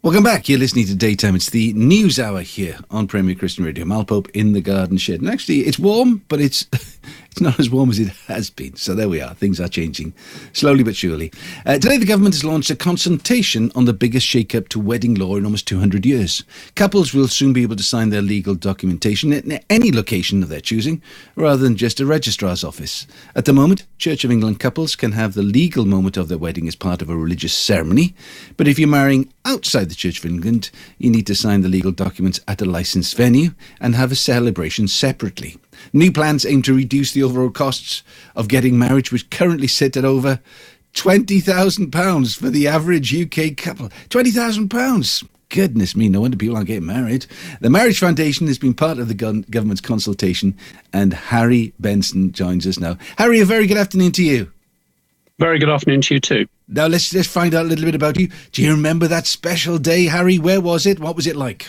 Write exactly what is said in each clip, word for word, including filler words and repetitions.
Welcome back. You're listening to Daytime. It's the news hour here on Premier Christian Radio. Mal Pope in the garden shed. And actually, it's warm, but it's it's not as warm as it has been. So there we are. Things are changing slowly but surely. Uh, today, the government has launched a consultation on the biggest shake-up to wedding law in almost two hundred years. Couples will soon be able to sign their legal documentation in any location of their choosing, rather than just a registrar's office. At the moment, Church of England couples can have the legal moment of their wedding as part of a religious ceremony. But if you're marrying outside the Church of England, you need to sign the legal documents at a licensed venue and have a celebration separately. New plans aim to reduce the overall costs of getting married, which currently sit at over twenty thousand pounds for the average U K couple. twenty thousand pounds! Goodness me, no wonder people aren't getting married. The Marriage Foundation has been part of the go- government's consultation, and Harry Benson joins us now. Harry, a very good afternoon to you. Very good afternoon to you too. Now let's just find out a little bit about you. Do you remember that special day, Harry? Where was it? What was it like?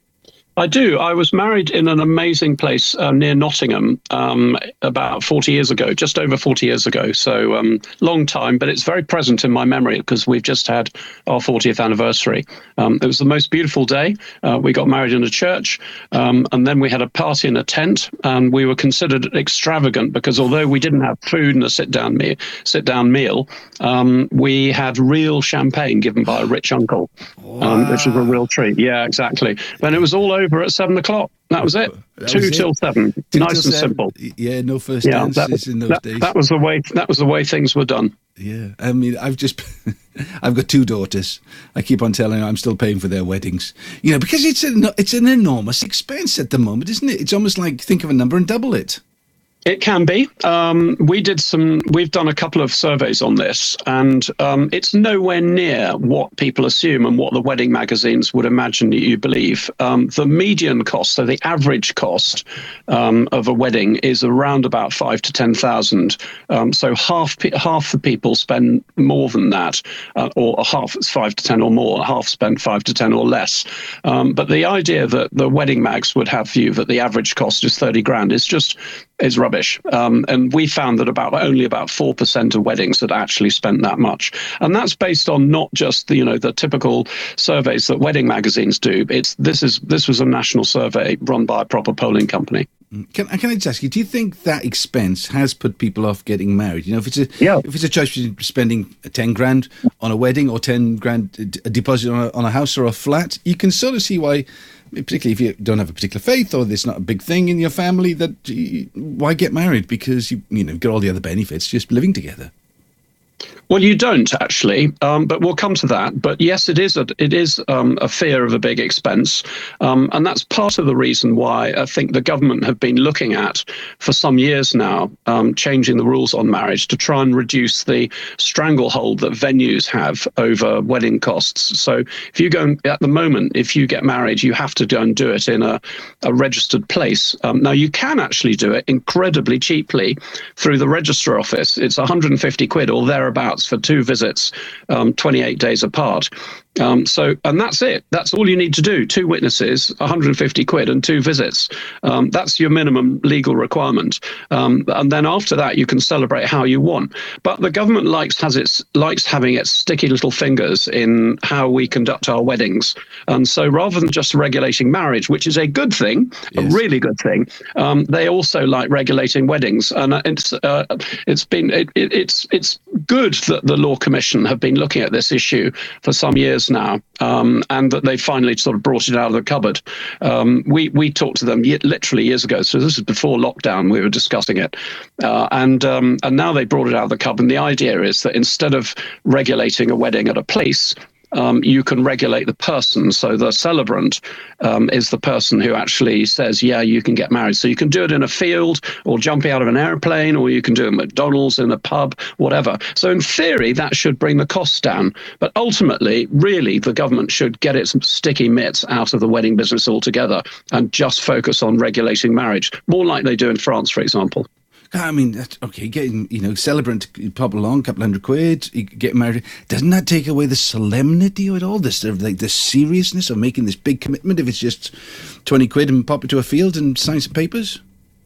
I do. I was married in an amazing place uh, near Nottingham um, about forty years ago, just over forty years ago. So um, long time, but it's very present in my memory because we've just had our fortieth anniversary. Um, it was the most beautiful day. Uh, we got married in a church um, and then we had a party in a tent, and we were considered extravagant because although we didn't have food and a sit-down meal, sit-down meal um, we had real champagne given by a rich uncle, um, which was a real treat. Yeah, exactly. When it was all over at seven o'clock. That was it. That Two was it. till seven. Two nice till and seven. simple. Yeah, no first Yeah, dances that was, in those that, days. that was the way. That was the way things were done. Yeah, I mean, I've just, I've got two daughters. I keep on telling them I'm still paying for their weddings. You know, because it's an it's an enormous expense at the moment, isn't it? It's almost like think of a number and double it. It can be. Um, we did some. We've done a couple of surveys on this, and um, it's nowhere near what people assume and what the wedding magazines would imagine that you believe. Um, the median cost, so the average cost um, of a wedding, is around about five to ten thousand. Um, so half half the people spend more than that, uh, or half five to ten or more. Half spend five to ten or less. Um, but the idea that the wedding mags would have you that the average cost is thirty grand is just is rubbish. Um, and we found that about only about four percent of weddings had actually spent that much. And that's based on not just the, you know, the typical surveys that wedding magazines do. It's this is this was a national survey run by a proper polling company. Can, can I just ask you, do you think that expense has put people off getting married? You know, if it's a Yeah. if it's a choice between spending ten grand on a wedding or ten grand a deposit on a, on a house or a flat, you can sort of see why, particularly if you don't have a particular faith or there's not a big thing in your family, that you, why get married? Because you you know get all the other benefits just living together. Well, you don't actually, um, but we'll come to that. But yes, it is a, it is um, a fear of a big expense. Um, and that's part of the reason why I think the government have been looking at for some years now, um, changing the rules on marriage to try and reduce the stranglehold that venues have over wedding costs. So if you go, and, at the moment, if you get married, you have to go and do it in a, a registered place. Um, now, you can actually do it incredibly cheaply through the registrar office. It's one hundred fifty quid or thereabouts for two visits, um, twenty-eight days apart. Um, so, and that's it. That's all you need to do. Two witnesses, one hundred fifty quid and two visits. Um, that's your minimum legal requirement. Um, and then after that, you can celebrate how you want. But the government likes has its likes having its sticky little fingers in how we conduct our weddings. And so rather than just regulating marriage, which is a good thing, Yes. a really good thing, um, they also like regulating weddings. And it's uh, it's been it, it, it's it's good that the Law Commission have been looking at this issue for some years now, um, and that they finally sort of brought it out of the cupboard. Um, we we talked to them literally years ago, so this is before lockdown. We were discussing it, uh, and um, and now they brought it out of the cupboard. And the idea is that instead of regulating a wedding at a place, Um, you can regulate the person. So the celebrant um, is the person who actually says, yeah, you can get married. So you can do it in a field or jumping out of an airplane, or you can do it at McDonald's, in a pub, whatever. So in theory, that should bring the costs down. But ultimately, really, the government should get its sticky mitts out of the wedding business altogether and just focus on regulating marriage, more like they do in France, for example. I mean, that's, okay, getting, you know, celebrant, pop along, a couple hundred quid, you get married. Doesn't that take away the solemnity of it all? The sort of like the seriousness of making this big commitment if it's just twenty quid and pop it to a field and sign some papers?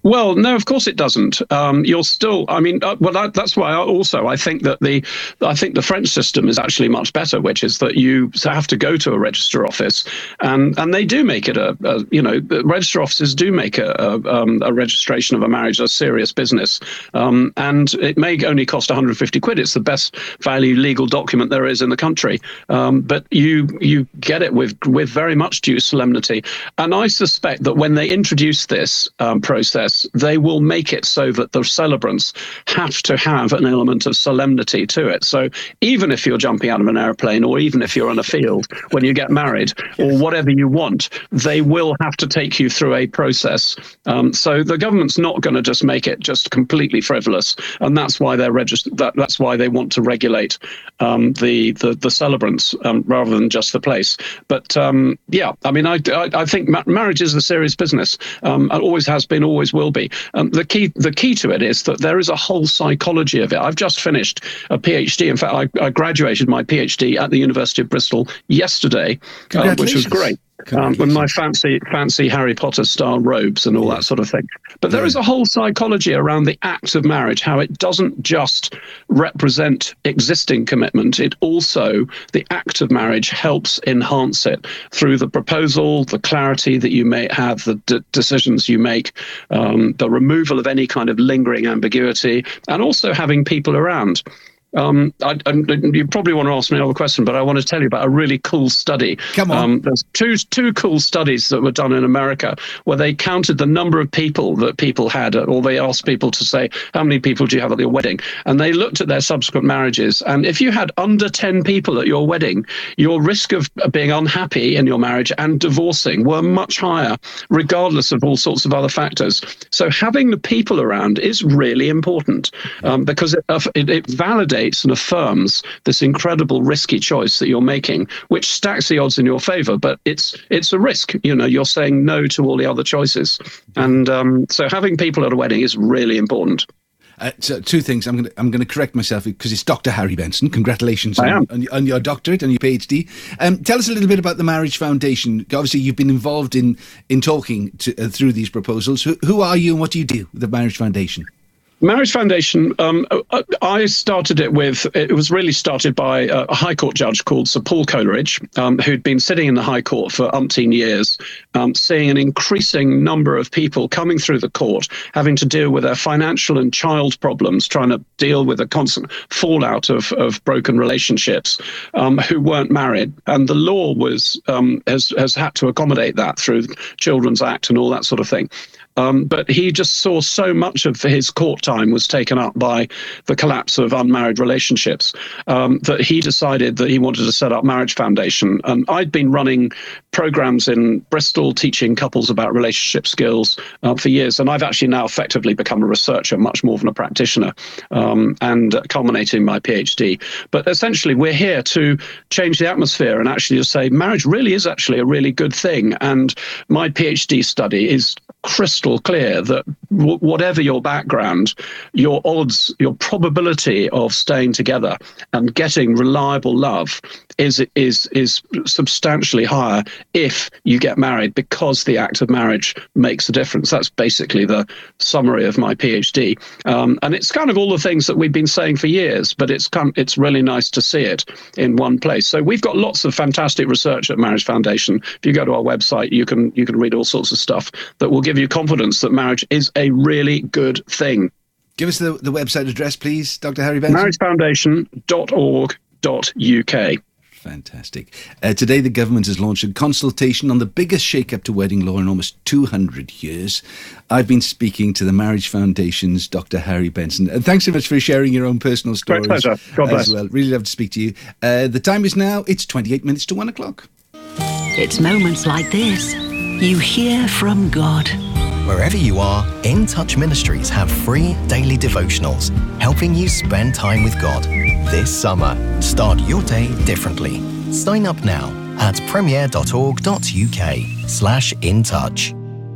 Well, no, of course it doesn't. Um, you're still, I mean, uh, well, that, that's why I also I think that the, I think the French system is actually much better, which is that you have to go to a register office, and and they do make it a, a you know, register offices do make a, a, um, a registration of a marriage a serious business, um, and it may only cost one hundred fifty quid. It's the best value legal document there is in the country, um, but you you get it with with very much due solemnity, and I suspect that when they introduce this um, process, they will make it so that the celebrants have to have an element of solemnity to it. So even if you're jumping out of an airplane, or even if you're in a field when you get married, or whatever you want, they will have to take you through a process. Um, so the government's not going to just make it just completely frivolous, and that's why they're registered. That, that's why they want to regulate um, the, the the celebrants um, rather than just the place. But um, yeah, I mean, I I, I think ma- marriage is a serious business. Um, it always has been, always will be. Um, the key the key to it is that there is a whole psychology of it. I've just finished a PhD. In fact, I, I graduated my PhD at the University of Bristol yesterday, uh, which was great. Um, with my fancy, fancy Harry Potter style robes and all that sort of thing. But there is a whole psychology around the act of marriage, how it doesn't just represent existing commitment. It also, the act of marriage helps enhance it through the proposal, the clarity that you may have, the d- decisions you make, um, the removal of any kind of lingering ambiguity, and also having people around. Um, I, I, you probably want to ask me another question, but I want to tell you about a really cool study. Come on. Um, there's two two cool studies that were done in America where they counted the number of people that people had, or they asked people to say, how many people do you have at your wedding? And they looked at their subsequent marriages. And if you had under ten people at your wedding, your risk of being unhappy in your marriage and divorcing were much higher, regardless of all sorts of other factors. So having the people around is really important um, because it, it, it validates and affirms this incredible risky choice that you're making, which stacks the odds in your favor. But it's it's a risk. You know, you're saying no to all the other choices. And um, so having people at a wedding is really important. Uh, so two things. I'm going to I'm going to correct myself because it's Doctor Harry Benson. Congratulations on, on, on your doctorate and your PhD. Um, tell us a little bit about the Marriage Foundation. Obviously, you've been involved in in talking to, uh, through these proposals. Who, who are you and what do you do with the Marriage Foundation? Marriage Foundation, um, I started it with, it was really started by a High Court judge called Sir Paul Coleridge, um, who'd been sitting in the High Court for umpteen years, um, seeing an increasing number of people coming through the court, having to deal with their financial and child problems, trying to deal with the constant fallout of, of broken relationships, um, who weren't married. And the law was um, has, has had to accommodate that through Children's Act and all that sort of thing. Um, but he just saw so much of his court time was taken up by the collapse of unmarried relationships um, that he decided that he wanted to set up Marriage Foundation. And I'd been running programs in Bristol teaching couples about relationship skills uh, for years. And I've actually now effectively become a researcher, much more than a practitioner, um, and uh, culminating my PhD. But essentially, we're here to change the atmosphere and actually just say marriage really is actually a really good thing. And my PhD study is crystal clear that w- whatever your background, your odds, your probability of staying together and getting reliable love is is is substantially higher if you get married, because the act of marriage makes a difference. That's basically the summary of my PhD, um, and it's kind of all the things that we've been saying for years, but it's kind of, it's really nice to see it in one place. So we've got lots of fantastic research at Marriage Foundation. If you go to our website, you can you can read all sorts of stuff that will give you confidence that marriage is a really good thing. Give us the, the website address, please, Doctor Harry Benson. marriage foundation dot org dot U K. Fantastic. Uh, today, the government has launched a consultation on the biggest shake-up to wedding law in almost two hundred years. I've been speaking to the Marriage Foundation's Doctor Harry Benson. And thanks so much for sharing your own personal stories. Great pleasure. God bless. As well. Really love to speak to you. Uh, the time is now, it's twenty-eight minutes to one o'clock. It's moments like this you hear from God. Wherever you are, In Touch Ministries have free daily devotionals, helping you spend time with God. This summer, start your day differently. Sign up now at premier dot org dot U K slash in touch.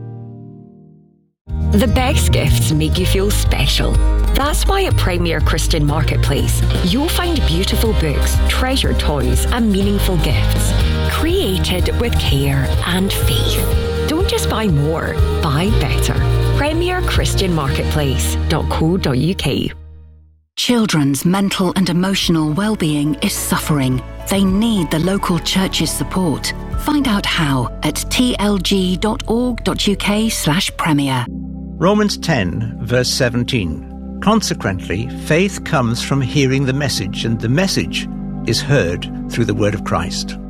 The best gifts make you feel special. That's why at Premier Christian Marketplace, you'll find beautiful books, treasured toys, and meaningful gifts, created with care and faith. Don't just buy more, buy better. premier christian marketplace dot co dot uk. Children's mental and emotional well-being is suffering. They need the local church's support. Find out how at tlg dot org dot uk slash premier. Romans ten, verse seventeen. Consequently, faith comes from hearing the message, and the message is heard through the word of Christ.